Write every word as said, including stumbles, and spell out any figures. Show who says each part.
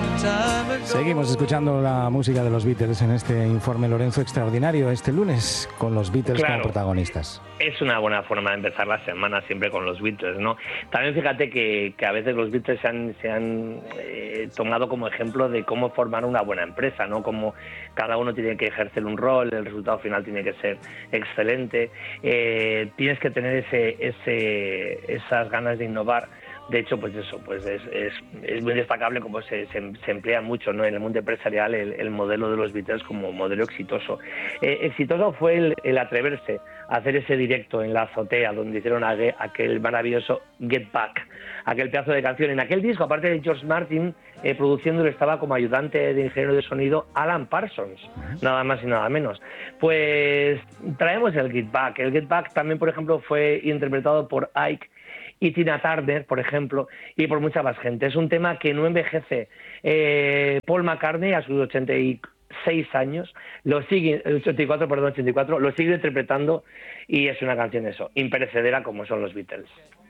Speaker 1: Seguimos escuchando la música de los Beatles en este informe Lorenzo extraordinario este lunes con los Beatles
Speaker 2: Claro.
Speaker 1: como protagonistas.
Speaker 2: Es una buena forma de empezar la semana siempre con los Beatles, ¿no? También fíjate que, que a veces los Beatles se han, se han eh, tomado como ejemplo de cómo formar una buena empresa, ¿no? Como cada uno tiene que ejercer un rol, el resultado final tiene que ser excelente, eh, tienes que tener ese, ese, esas ganas de innovar. De hecho, pues eso, pues es, es, es muy destacable como se, se, se emplea mucho, ¿no?, en el mundo empresarial el, el modelo de los Beatles como modelo exitoso. Eh, exitoso fue el, el atreverse a hacer ese directo en la azotea donde hicieron aquel, aquel maravilloso Get Back, aquel pedazo de canción. En aquel disco, aparte de George Martin eh, produciéndolo, estaba como ayudante de ingeniero de sonido Alan Parsons, nada más y nada menos. Pues traemos el Get Back. El Get Back también, por ejemplo, fue interpretado por Ike y Tina Turner, por ejemplo, y por mucha más gente. Es un tema que no envejece. Eh, Paul McCartney, a sus ochenta y seis años, lo sigue, ochenta y cuatro, perdón, ochenta y cuatro, lo sigue interpretando y es una canción eso, imperecedera como son los Beatles.